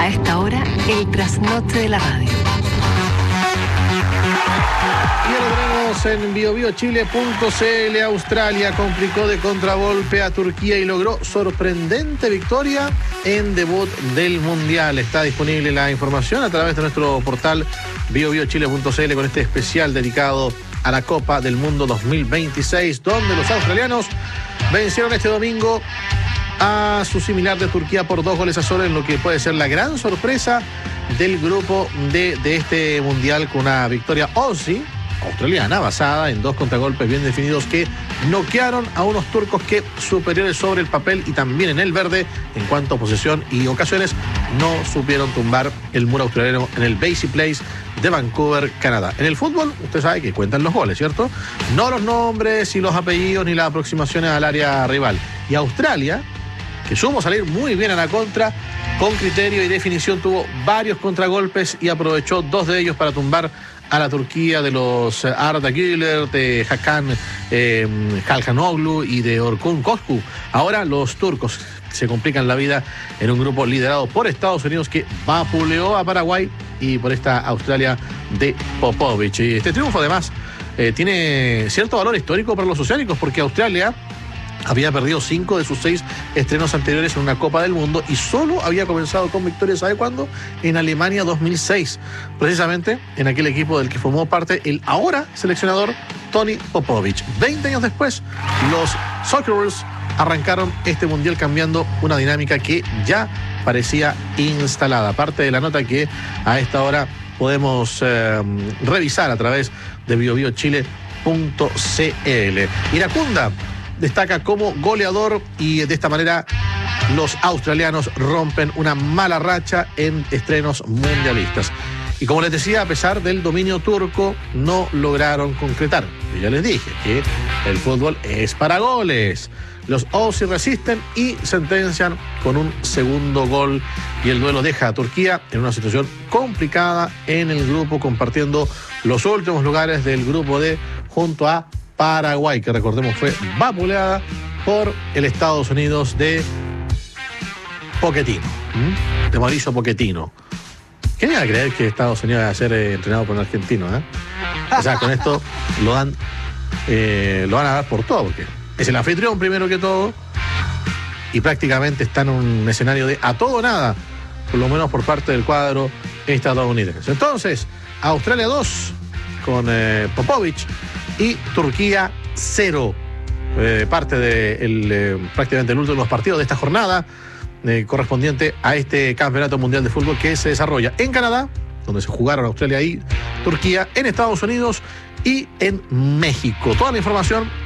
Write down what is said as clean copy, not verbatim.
A esta hora, el trasnoche de la radio. Y lo tenemos en biobiochile.cl. Australia complicó de contragolpe a Turquía y logró sorprendente victoria en debut del Mundial. Está disponible la información a través de nuestro portal biobiochile.cl con este especial dedicado a la Copa del Mundo 2026, donde los australianos vencieron este domingo a su similar de Turquía por 2-0 en lo que puede ser la gran sorpresa del grupo de este Mundial, con una victoria Aussie australiana basada en 2 contragolpes bien definidos que noquearon a unos turcos que, superiores sobre el papel y también en el verde en cuanto a posesión y ocasiones, no supieron tumbar el muro australiano en el Basie Place de Vancouver, Canadá. En el fútbol, usted sabe que cuentan los goles, ¿cierto? No los nombres y los apellidos ni las aproximaciones al área rival. Y Australia, que supo salir muy bien a la contra, con criterio y definición, tuvo varios contragolpes y aprovechó 2 de ellos para tumbar a la Turquía de los Arda Güler, de Hakan Calhanoglu y de Orkun Kökçü. Ahora los turcos se complican la vida en un grupo liderado por Estados Unidos, que vapuleó a Paraguay, y por esta Australia de Popovic. Y este triunfo además tiene cierto valor histórico para los oceánicos, porque Australia había perdido 5 de sus 6 estrenos anteriores en una Copa del Mundo y solo había comenzado con victorias, ¿sabe cuándo? En Alemania 2006, precisamente en aquel equipo del que formó parte el ahora seleccionador Toni Popovic. 20 años después, los Socceroos arrancaron este Mundial cambiando una dinámica que ya parecía instalada. Parte de la nota que a esta hora podemos revisar a través de biobiochile.cl. Iracunda destaca como goleador, y de esta manera los australianos rompen una mala racha en estrenos mundialistas. Y como les decía, a pesar del dominio turco, no lograron concretar. Y ya les dije que el fútbol es para goles. Los Aussies resisten y sentencian con un segundo gol, y el duelo deja a Turquía en una situación complicada en el grupo, compartiendo los últimos lugares del grupo D junto a Paraguay, que recordemos fue vapuleada por el Estados Unidos de Pochettino, de Mauricio Pochettino. ¿Quién iba a creer que Estados Unidos iba a ser entrenado por un argentino? O sea, con esto lo van a dar por todo, porque es el anfitrión primero que todo, y prácticamente está en un escenario de a todo o nada, por lo menos por parte del cuadro estadounidense. Entonces, Australia 2 con Popovic y Turquía 0. Parte de prácticamente el último de los partidos de esta jornada correspondiente a este Campeonato Mundial de Fútbol que se desarrolla en Canadá, donde se jugaron Australia y Turquía, en Estados Unidos y en México. Toda la información